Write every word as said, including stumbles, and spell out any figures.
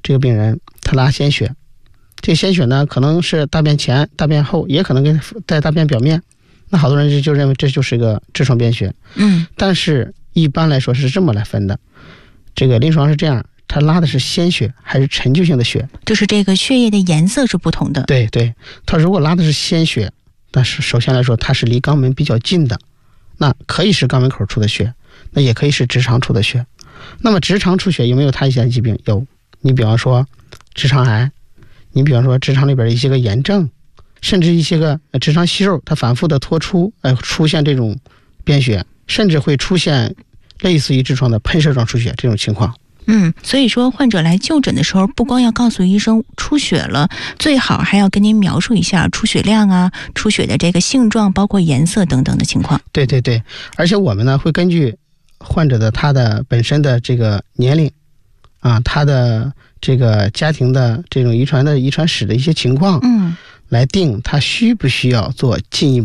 这个病人他拉鲜血，这个鲜血呢可能是大便前大便后，也可能跟在大便表面，那好多人就认为这就是个痔疮便血。 嗯， 但是一般来说是这么来分的，这个临床是这样，他拉的是鲜血还是陈旧性的血， 就是这个血液的颜色是不同的。 对对，他如果拉的是鲜血，但是首先来说它是离肛门比较近的，那可以是肛门口出的血，那也可以是直肠出的血。那么直肠出血有没有它一些疾病？有，你比方说直肠癌，你比方说直肠里边一些个炎症，甚至一些个直肠息肉它反复的脱出，呃，出现这种便血，甚至会出现类似于痔疮的喷射状出血这种情况。 嗯，所以说患者来就诊的时候，不光要告诉医生出血了，最好还要跟您描述一下出血量啊、出血的这个性状，包括颜色等等的情况。 对对对，而且我们呢会根据患者的他的本身的这个年龄啊，他的这个家庭的这种遗传的遗传史的一些情况， 嗯， 来定他需不需要做进一步